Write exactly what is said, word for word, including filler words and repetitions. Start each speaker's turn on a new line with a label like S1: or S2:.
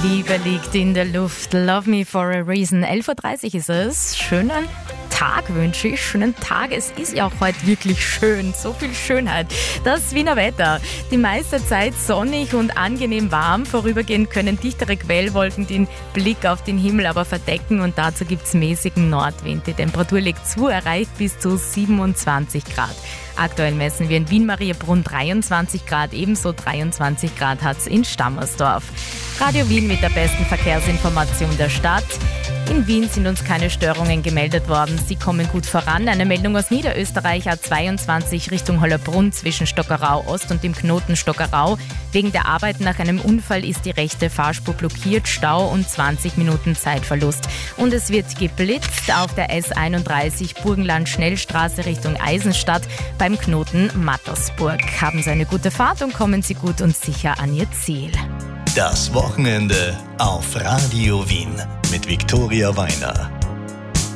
S1: Liebe liegt in der Luft. Love me for a reason. elf Uhr dreißig ist es. Schönen Tag wünsche ich. Schönen Tag. Es ist ja auch heute wirklich schön. So viel Schönheit. Das Wiener Wetter. Die meiste Zeit sonnig und angenehm warm. Vorübergehend können dichtere Quellwolken den Blick auf den Himmel aber verdecken und dazu gibt es mäßigen Nordwind. Die Temperatur legt zu, erreicht bis zu siebenundzwanzig Grad. Aktuell messen wir in Wien-Mariabrunn dreiundzwanzig Grad, ebenso dreiundzwanzig Grad hat es in Stammersdorf. Radio Wien mit der besten Verkehrsinformation der Stadt. In Wien sind uns keine Störungen gemeldet worden. Sie kommen gut voran. Eine Meldung aus Niederösterreich, A zweiundzwanzig Richtung Hollerbrunn zwischen Stockerau Ost und dem Knoten Stockerau. Wegen der Arbeit nach einem Unfall ist die rechte Fahrspur blockiert, Stau und zwanzig Minuten Zeitverlust. Und es wird geblitzt auf der S einunddreißig Burgenland-Schnellstraße Richtung Eisenstadt beim Knoten Mattersburg. Haben Sie eine gute Fahrt und kommen Sie gut und sicher an Ihr Ziel.
S2: Das Wochenende auf Radio Wien mit Viktoria Weiner.